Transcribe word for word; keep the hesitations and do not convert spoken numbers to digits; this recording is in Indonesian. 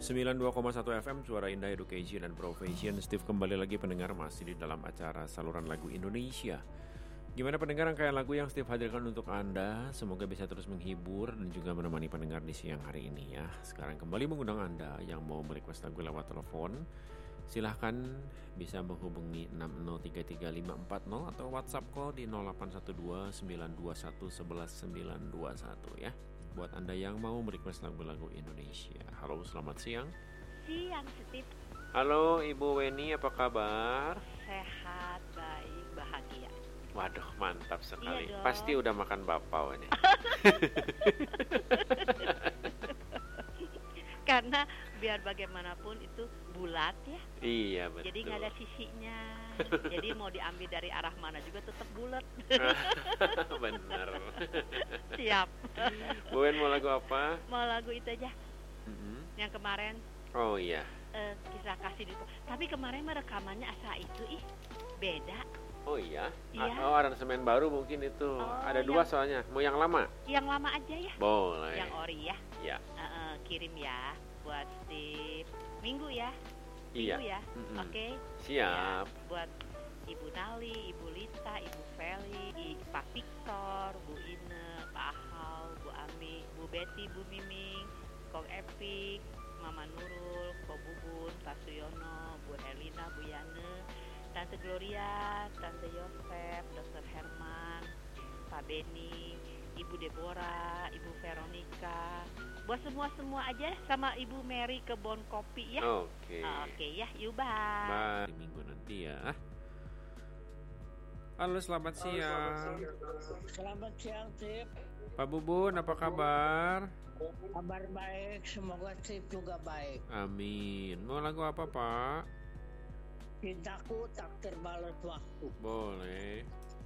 sembilan puluh dua koma satu F M Suara Indah Education and Profession. Steve kembali lagi pendengar, masih di dalam acara Saluran Lagu Indonesia. Gimana pendengar, rangkaian lagu yang Steve hadirkan untuk Anda semoga bisa terus menghibur dan juga menemani pendengar di siang hari ini ya. Sekarang kembali mengundang Anda yang mau merequest lagu lewat telepon. Silahkan bisa menghubungi enam nol tiga tiga lima empat nol atau WhatsApp call di nol delapan satu dua sembilan dua satu satu satu sembilan dua satu ya. Buat Anda yang mau merequest lagu-lagu Indonesia. Halo, selamat siang. Siang, Steve. Halo, Ibu Weni, apa kabar? Sehat, baik, bahagia. Waduh, mantap sekali. Iya dong. Pasti udah makan bapau ini. Karena biar bagaimanapun itu bulat ya. Iya, betul. Jadi nggak ada sisinya. Jadi mau diambil dari arah mana juga tetap bulat. Bener. Siap. Bu Wen mau lagu apa? Mau lagu itu aja. Mm-hmm. Yang kemarin. Oh iya. Uh, kisah kasih di. Tapi kemarin mah rekamannya asa itu ih beda. Oh iya. Iya. Oh, aransemen baru mungkin itu. Oh, ada dua yang... soalnya. Mau yang lama? Yang lama aja ya. Boleh. Yang ori ya. Iya. Uh, uh, kirim ya buat Steve. Minggu ya. Iya. Ya, mm-hmm. oke. Okay. Siap. Ya, buat Ibu Nali, Ibu Lita, Ibu Feli, Pak Victor, Bu Ine, Pak Ahau, Bu Ami, Bu Betty, Bu Miming, Kong Epik, Mama Nurul, Ko Bubun, Pak Suyono, Bu Helina, Bu Yane, Tante Gloria, Tante Yosef, Dokter Herman, Pak Beni, Ibu Deborah, Ibu Veronica, buat semua-semua aja sama Ibu Mary Kebon Kopi ya. Oke. Okay. Oke okay, ya, yuk bye. Bye. Minggu nanti ya. Halo, selamat siang. Selamat siang, Tip. Pak Bubun, apa kabar? Kabar baik, semoga Tip juga baik. Amin. Mau lagu apa, Pak? Cintaku tak terbalas waktu. Boleh.